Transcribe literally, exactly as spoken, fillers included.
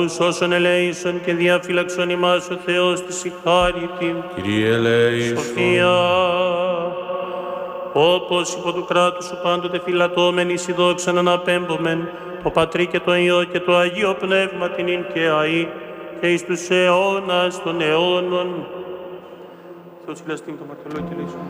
Όσων ελέησον και διαφύλαξον ημάς ο Θεός της η χάρη την Κύριε ελέησον. σοφία. Όπως υπό του κράτους σου πάντοτε φυλατώμενοι η δόξαν αναπέμπομεν, το Πατρί και το Υιό και το Αγίο Πνεύμα την ειν και αεί και εις τους αιώνας των αιώνων. Θεός χιλιαστήν το μαρτωλό και λύσον.